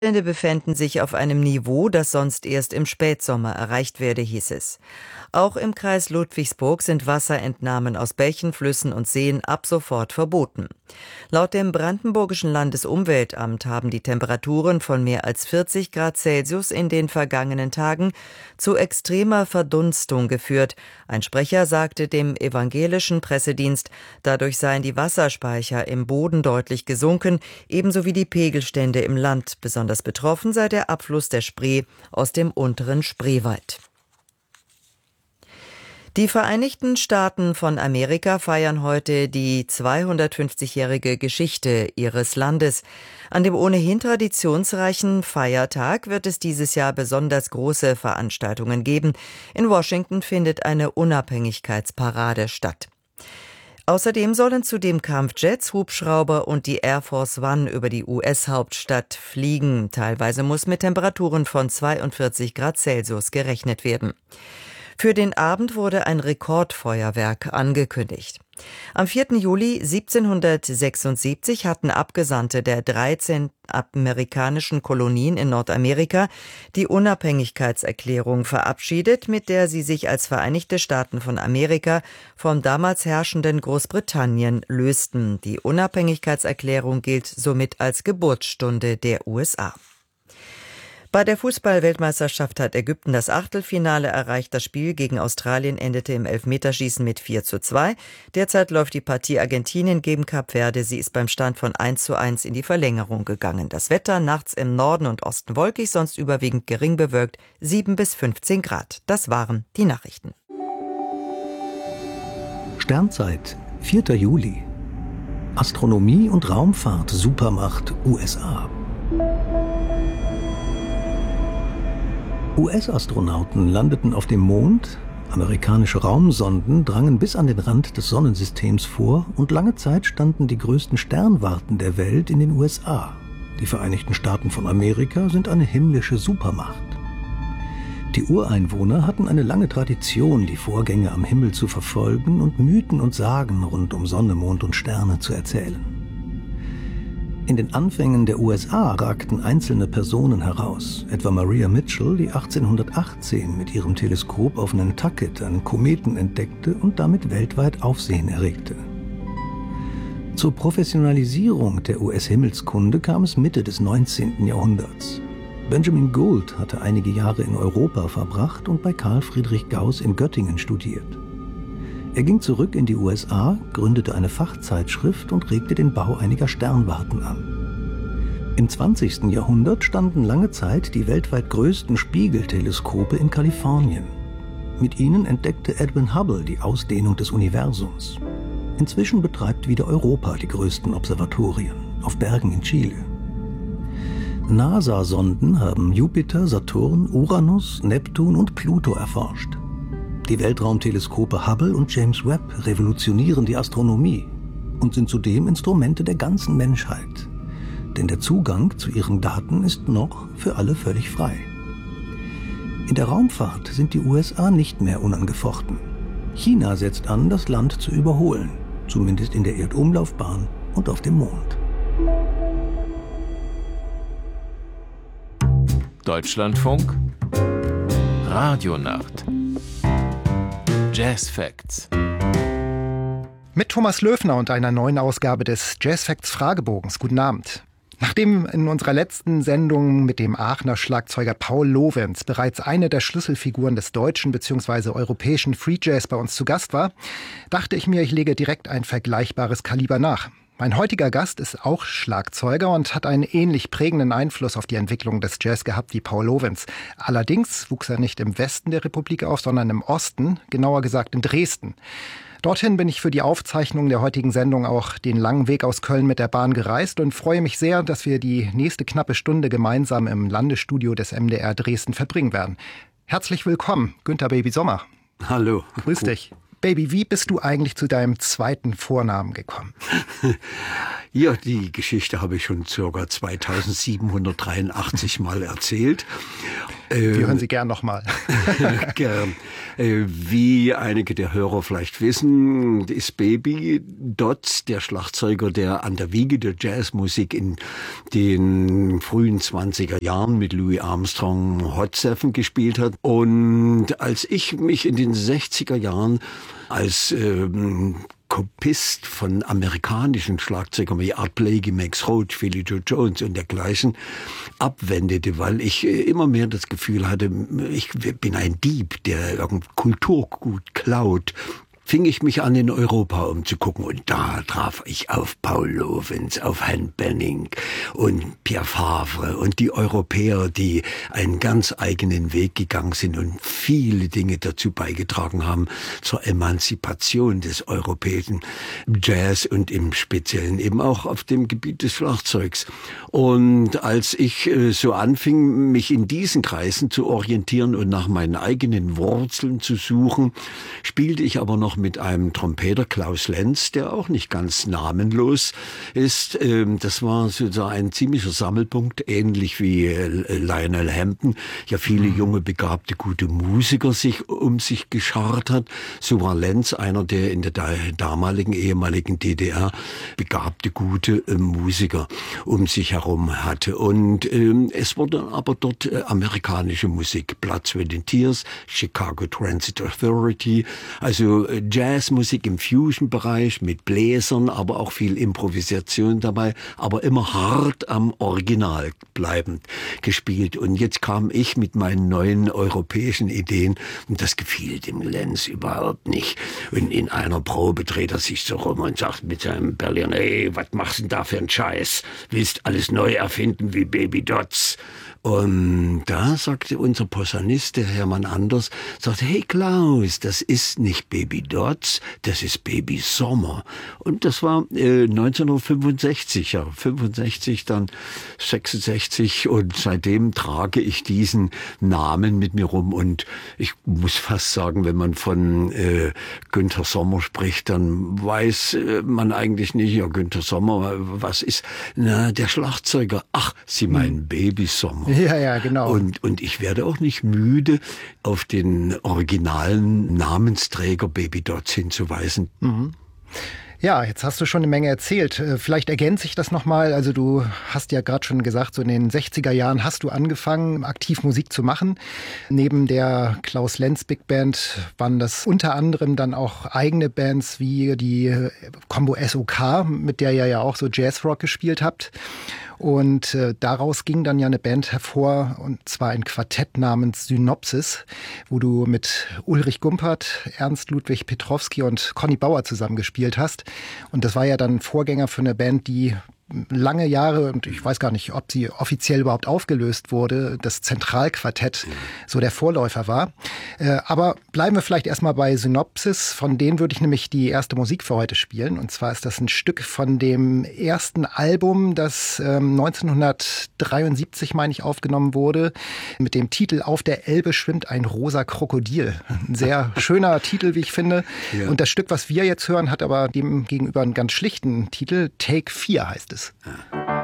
Die befänden sich auf einem Niveau, das sonst erst im Spätsommer erreicht werde, hieß es. Auch im Kreis Ludwigsburg sind Wasserentnahmen aus Bächen, Flüssen und Seen ab sofort verboten. Laut dem Brandenburgischen Landesumweltamt haben die Temperaturen von mehr als 40 Grad Celsius in den vergangenen Tagen zu extremer Verdunstung geführt. Ein Sprecher sagte dem evangelischen Pressedienst, dadurch seien die Wasserspeicher im Boden deutlich gesunken, ebenso wie die Pegelstände im Land. Besonders betroffen sei der Abfluss der Spree aus dem unteren Spreewald. Die Vereinigten Staaten von Amerika feiern heute die 250-jährige Geschichte ihres Landes. An dem ohnehin traditionsreichen Feiertag wird es dieses Jahr besonders große Veranstaltungen geben. In Washington findet eine Unabhängigkeitsparade statt. Außerdem sollen zudem Kampfjets, Hubschrauber und die Air Force One über die US-Hauptstadt fliegen. Teilweise muss mit Temperaturen von 42 Grad Celsius gerechnet werden. Für den Abend wurde ein Rekordfeuerwerk angekündigt. Am 4. Juli 1776 hatten Abgesandte der 13 amerikanischen Kolonien in Nordamerika die Unabhängigkeitserklärung verabschiedet, mit der sie sich als Vereinigte Staaten von Amerika vom damals herrschenden Großbritannien lösten. Die Unabhängigkeitserklärung gilt somit als Geburtsstunde der USA. Bei der Fußball-Weltmeisterschaft hat Ägypten das Achtelfinale erreicht. Das Spiel gegen Australien endete im Elfmeterschießen mit 4:2. Derzeit läuft die Partie Argentinien gegen Kap Verde. Sie ist beim Stand von 1:1 in die Verlängerung gegangen. Das Wetter nachts im Norden und Osten wolkig, sonst überwiegend gering bewölkt, 7 bis 15 Grad. Das waren die Nachrichten. Sternzeit, 4. Juli. Astronomie und Raumfahrt Supermacht USA. US-Astronauten landeten auf dem Mond, amerikanische Raumsonden drangen bis an den Rand des Sonnensystems vor und lange Zeit standen die größten Sternwarten der Welt in den USA. Die Vereinigten Staaten von Amerika sind eine himmlische Supermacht. Die Ureinwohner hatten eine lange Tradition, die Vorgänge am Himmel zu verfolgen und Mythen und Sagen rund um Sonne, Mond und Sterne zu erzählen. In den Anfängen der USA ragten einzelne Personen heraus, etwa Maria Mitchell, die 1818 mit ihrem Teleskop auf Nantucket einen Kometen entdeckte und damit weltweit Aufsehen erregte. Zur Professionalisierung der US-Himmelskunde kam es Mitte des 19. Jahrhunderts. Benjamin Gould hatte einige Jahre in Europa verbracht und bei Carl Friedrich Gauss in Göttingen studiert. Er ging zurück in die USA, gründete eine Fachzeitschrift und regte den Bau einiger Sternwarten an. Im 20. Jahrhundert standen lange Zeit die weltweit größten Spiegelteleskope in Kalifornien. Mit ihnen entdeckte Edwin Hubble die Ausdehnung des Universums. Inzwischen betreibt wieder Europa die größten Observatorien, auf Bergen in Chile. NASA-Sonden haben Jupiter, Saturn, Uranus, Neptun und Pluto erforscht. Die Weltraumteleskope Hubble und James Webb revolutionieren die Astronomie und sind zudem Instrumente der ganzen Menschheit. Denn der Zugang zu ihren Daten ist noch für alle völlig frei. In der Raumfahrt sind die USA nicht mehr unangefochten. China setzt an, das Land zu überholen, zumindest in der Erdumlaufbahn und auf dem Mond. Deutschlandfunk Radionacht Jazz Facts. Mit Thomas Löfner und einer neuen Ausgabe des Jazz Facts Fragebogens. Guten Abend. Nachdem in unserer letzten Sendung mit dem Aachener Schlagzeuger Paul Lorenz bereits eine der Schlüsselfiguren des deutschen bzw. europäischen Free Jazz bei uns zu Gast war, dachte ich mir, ich lege direkt ein vergleichbares Kaliber nach. Mein heutiger Gast ist auch Schlagzeuger und hat einen ähnlich prägenden Einfluss auf die Entwicklung des Jazz gehabt wie Paul Lorenz. Allerdings wuchs er nicht im Westen der Republik auf, sondern im Osten, genauer gesagt in Dresden. Dorthin bin ich für die Aufzeichnung der heutigen Sendung auch den langen Weg aus Köln mit der Bahn gereist und freue mich sehr, dass wir die nächste knappe Stunde gemeinsam im Landesstudio des MDR Dresden verbringen werden. Herzlich willkommen, Günther Baby Sommer. Hallo. Grüß dich. Baby, wie bist du eigentlich zu deinem zweiten Vornamen gekommen? Ja, die Geschichte habe ich schon ca. 2783 Mal erzählt. Wir hören sie gern nochmal. Gern. Wie einige der Hörer vielleicht wissen, ist Baby Dotz der Schlagzeuger, der an der Wiege der Jazzmusik in den frühen 20er Jahren mit Louis Armstrong Hot Seven gespielt hat. Und als ich mich in den 60er Jahren als Kopist von amerikanischen Schlagzeugern wie Art Blakey, Max Roach, Philly Joe Jones und dergleichen abwendete, weil ich immer mehr das Gefühl hatte, ich bin ein Dieb, der irgendein Kulturgut klaut, fing ich mich an, in Europa umzugucken und da traf ich auf Paul Lorenz, auf Herrn Benning und Pierre Favre und die Europäer, die einen ganz eigenen Weg gegangen sind und viele Dinge dazu beigetragen haben zur Emanzipation des europäischen Jazz und im Speziellen eben auch auf dem Gebiet des Schlagzeugs. Und als ich so anfing, mich in diesen Kreisen zu orientieren und nach meinen eigenen Wurzeln zu suchen, spielte ich aber noch mit einem Trompeter, Klaus Lenz, der auch nicht ganz namenlos ist. Das war sozusagen ein ziemlicher Sammelpunkt, ähnlich wie Lionel Hampton. Ja, viele junge, begabte, gute Musiker sich um sich geschart hat. So war Lenz einer, der in der damaligen, ehemaligen DDR begabte, gute Musiker um sich herum hatte. Und es wurde aber dort amerikanische Musik, Blood, Sweat and Tears, Chicago Transit Authority, also Jazzmusik im Fusion-Bereich mit Bläsern, aber auch viel Improvisation dabei, aber immer hart am Original bleibend gespielt. Und jetzt kam ich mit meinen neuen europäischen Ideen und das gefiel dem Lenz überhaupt nicht. Und in einer Probe dreht er sich so rum und sagt mit seinem Berliner, ey, was machst du denn da für einen Scheiß? Willst alles neu erfinden wie Baby Dotz? Und da sagte unser Posaunist, der Hermann Anders, sagte, hey Klaus, das ist nicht Baby Dotz, das ist Baby Sommer. Und das war 1965, ja, 65, dann 66 und seitdem trage ich diesen Namen mit mir rum und ich muss fast sagen, wenn man von Günther Sommer spricht, dann weiß man eigentlich nicht, ja, Günther Sommer, was ist, na, der Schlagzeuger, ach, Sie meinen Baby Sommer. Ja, genau. Und ich werde auch nicht müde, auf den originalen Namensträger Baby Dotz hinzuweisen. Mhm. Ja, jetzt hast du schon eine Menge erzählt. Vielleicht ergänze ich das nochmal. Also du hast ja gerade schon gesagt, so in den 60er Jahren hast du angefangen, aktiv Musik zu machen. Neben der Klaus Lenz Big Band waren das unter anderem dann auch eigene Bands wie die Combo SOK, mit der ihr ja auch so Jazzrock gespielt habt. Und daraus ging dann ja eine Band hervor, und zwar ein Quartett namens Synopsis, wo du mit Ulrich Gumpert, Ernst Ludwig Petrowski und Conny Bauer zusammengespielt hast. Und das war ja dann Vorgänger für eine Band, die lange Jahre, und ich weiß gar nicht, ob sie offiziell überhaupt aufgelöst wurde, das Zentralquartett so der Vorläufer war. Aber bleiben wir vielleicht erstmal bei Synopsis. Von denen würde ich nämlich die erste Musik für heute spielen. Und zwar ist das ein Stück von dem ersten Album, das 1973, meine ich, aufgenommen wurde, mit dem Titel Auf der Elbe schwimmt ein rosa Krokodil. Ein sehr schöner Titel, wie ich finde. Ja. Und das Stück, was wir jetzt hören, hat aber dem gegenüber einen ganz schlichten Titel. Take 4 heißt es. Ja.